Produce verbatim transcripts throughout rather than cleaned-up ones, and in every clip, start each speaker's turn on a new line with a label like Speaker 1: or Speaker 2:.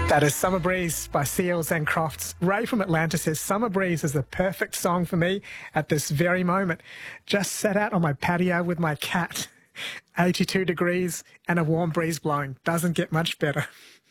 Speaker 1: That is Summer Breeze by Seals and Crofts. Ray from Atlanta says, Summer Breeze is the perfect song for me at this very moment. Just sat out on my patio with my cat. eighty-two degrees and a warm breeze blowing. Doesn't get much better.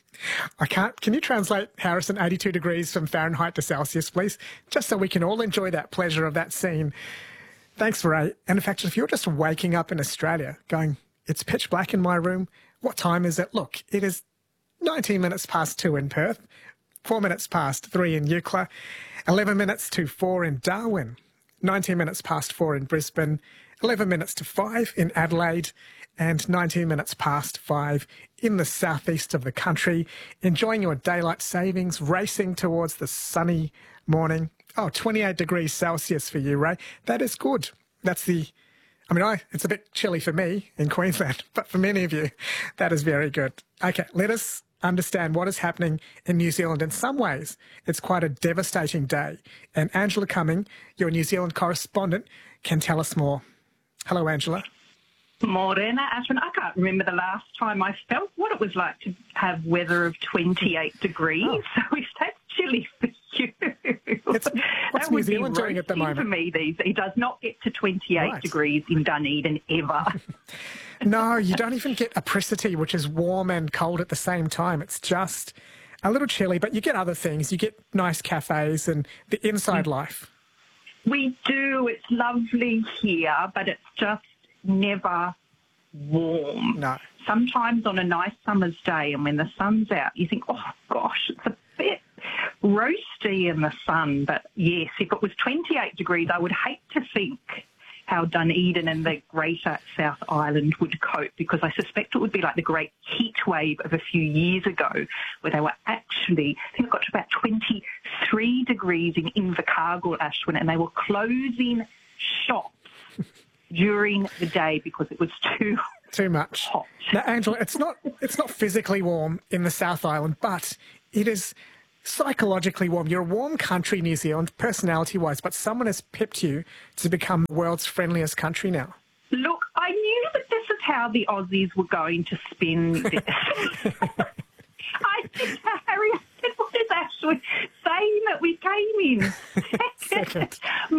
Speaker 1: I can't... Can you translate, Harrison, eighty-two degrees from Fahrenheit to Celsius, please? Just so we can all enjoy that pleasure of that scene. Thanks, Ray. And in fact, if you're just waking up in Australia going, it's pitch black in my room, what time is it? Look, it is nineteen minutes past two in Perth, four minutes past three in Eucla, eleven minutes to four in Darwin, nineteen minutes past four in Brisbane, eleven minutes to five in Adelaide, and nineteen minutes past five in the southeast of the country. Enjoying your daylight savings, racing towards the sunny morning. Oh, twenty-eight degrees Celsius for you, Ray. That is good. That's the... I mean, I, it's a bit chilly for me in Queensland, but for many of you, that is very good. Okay, let us understand what is happening in New Zealand. In some ways, it's quite a devastating day. And Angela Cumming, your New Zealand correspondent, can tell us more. Hello, Angela.
Speaker 2: Morena, Ashwin. I can't remember the last time I felt what it was like to have weather of twenty-eight degrees. Oh. So if that's chilly for you,
Speaker 1: it's, what's New Zealand doing at the moment?
Speaker 2: For me, these it does not get to twenty-eight
Speaker 1: right.
Speaker 2: degrees in Dunedin ever.
Speaker 1: No, you don't even get apricity, which is warm and cold at the same time. It's just a little chilly, but you get other things. You get nice cafes and the inside mm. life.
Speaker 2: We do. It's lovely here, but it's just never warm.
Speaker 1: No.
Speaker 2: Sometimes on a nice summer's day and when the sun's out, you think, oh, gosh, it's a bit roasty in the sun. But, yes, if it was twenty-eight degrees, I would hate to think how Dunedin and the greater South Island would cope, because I suspect it would be like the great heat wave of a few years ago where they were actually, I think it got to about twenty-three degrees in Invercargill, Ashwin, and they were closing shops during the day because it was too
Speaker 1: too much
Speaker 2: hot.
Speaker 1: Now, Angela, it's not it's not physically warm in the South Island, but it is psychologically warm. You're a warm country, New Zealand, personality-wise, but someone has pipped you to become the world's friendliest country now.
Speaker 2: Look, I knew that this is how the Aussies were going to spin this. I said to Harry, I said, what is actually saying that we came in second?
Speaker 1: Second.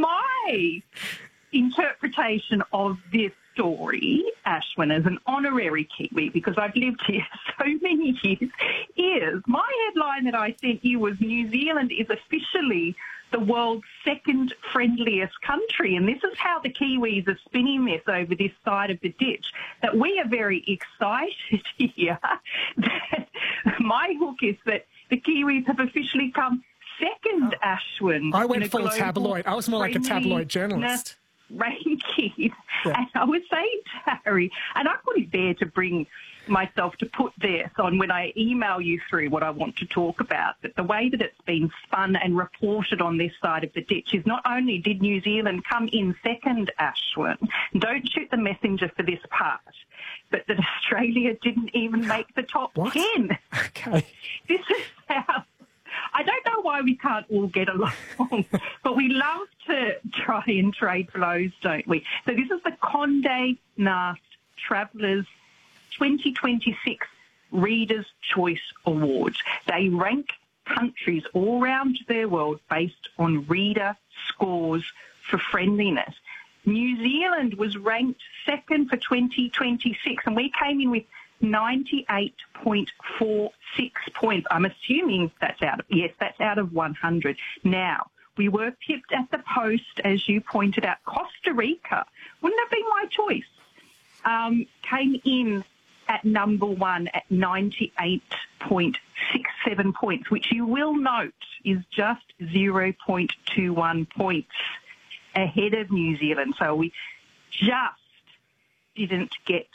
Speaker 2: My interpretation of this story, Ashwin, as an honorary Kiwi, because I've lived here so many years, is my headline that I sent you was New Zealand is officially the world's second friendliest country. And this is how the Kiwis are spinning this over this side of the ditch, that we are very excited here. That my hook is that the Kiwis have officially come second, oh. Ashwin.
Speaker 1: I went full tabloid. I was more like a tabloid journalist.
Speaker 2: Ranking.
Speaker 1: Yeah.
Speaker 2: And I was saying to Harry, and I couldn't bear to bring myself to put this on when I email you through what I want to talk about, that the way that it's been spun and reported on this side of the ditch is not only did New Zealand come in second, Ashwin, don't shoot the messenger for this part, but that Australia didn't even make the top
Speaker 1: what?
Speaker 2: ten.
Speaker 1: Okay.
Speaker 2: This is how... I don't know why we can't all get along, but we love to try and trade blows, don't we? So this is the Condé Nast Travellers twenty twenty-six Readers' Choice Awards. They rank countries all around their world based on reader scores for friendliness. New Zealand was ranked second for twenty twenty-six, and we came in with ninety-eight point four six points. I'm assuming that's out of, yes, that's out of one hundred. Now, we were pipped at the post, as you pointed out. Costa Rica, wouldn't have been my choice, um, came in at number one at ninety-eight point six seven points, which you will note is just zero point two one points ahead of New Zealand. So we just didn't get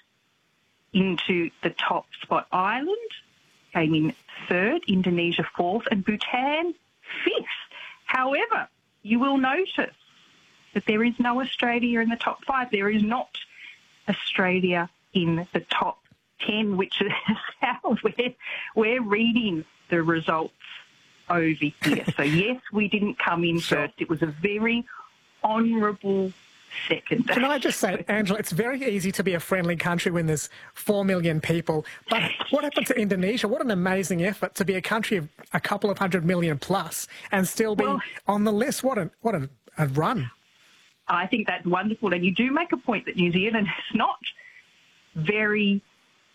Speaker 2: into the top spot. Ireland came in third, Indonesia fourth, and Bhutan fifth. However, you will notice that there is no Australia in the top five. There is not Australia in the top ten, which is how we're, we're reading the results over here. So, yes, we didn't come in
Speaker 1: sure.
Speaker 2: first. It was a very honourable second.
Speaker 1: Can I just say, Angela, it's very easy to be a friendly country when there's four million people. But what happened to Indonesia? What an amazing effort to be a country of a couple of hundred million plus and still be
Speaker 2: Well,
Speaker 1: on the list. What a, what a, a run.
Speaker 2: I think that's wonderful. And you do make a point that New Zealand is not very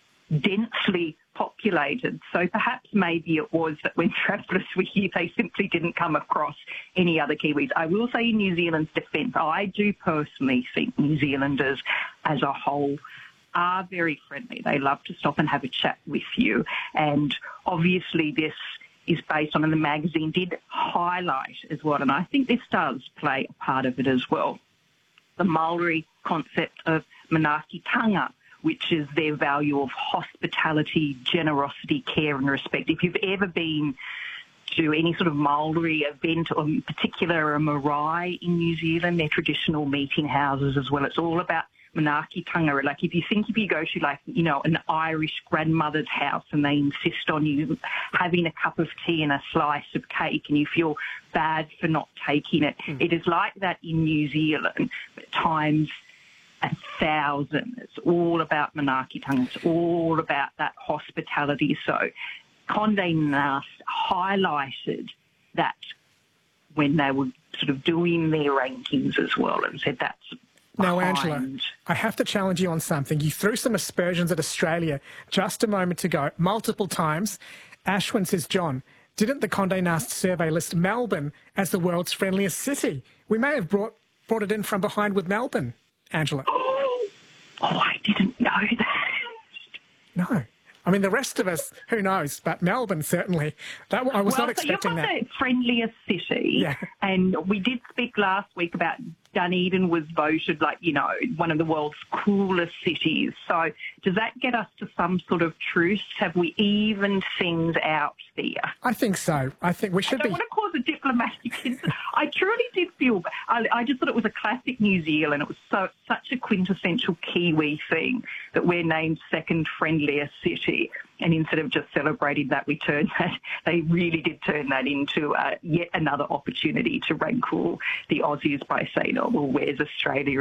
Speaker 2: densely populated. So perhaps maybe it was that when travellers were here, they simply didn't come across any other Kiwis. I will say in New Zealand's defence, I do personally think New Zealanders as a whole are very friendly. They love to stop and have a chat with you. And obviously this is based on, and the magazine did highlight as well, and I think this does play a part of it as well, the Maori concept of manaakitanga, which is their value of hospitality, generosity, care and respect. If you've ever been to any sort of Maori event, or in particular a marae in New Zealand, their traditional meeting houses as well, it's all about manaakitanga. Like if you think if you go to like, you know, an Irish grandmother's house and they insist on you having a cup of tea and a slice of cake and you feel bad for not taking it, mm. it is like that in New Zealand, but times a thousand. It's all about manaakitanga. It's all about that hospitality. So Condé Nast highlighted that when they were sort of doing their rankings as well, and said that's
Speaker 1: Now,
Speaker 2: behind.
Speaker 1: Angela, I have to challenge you on something. You threw some aspersions at Australia just a moment ago, multiple times. Ashwin says, John, didn't the Condé Nast survey list Melbourne as the world's friendliest city? We may have brought, brought it in from behind with Melbourne. Angela.
Speaker 2: Oh, oh, I didn't know that.
Speaker 1: No. I mean, the rest of us, who knows? But Melbourne, certainly. That I was
Speaker 2: well,
Speaker 1: not expecting
Speaker 2: so
Speaker 1: that.
Speaker 2: It was the friendliest city.
Speaker 1: Yeah.
Speaker 2: And we did speak last week about Dunedin was voted like, you know, one of the world's coolest cities. So does that get us to some sort of truce? Have we evened things out there?
Speaker 1: I think so. I think we should
Speaker 2: I don't
Speaker 1: be.
Speaker 2: want to cause a diplomatic incident. I truly did feel, I, I just thought it was a classic New Zealand. It was so such a quintessential Kiwi thing that we're named second friendliest city. And instead of just celebrating that, we turned that, they really did turn that into uh, yet another opportunity to rankle the Aussies by saying, oh, well, where's Australia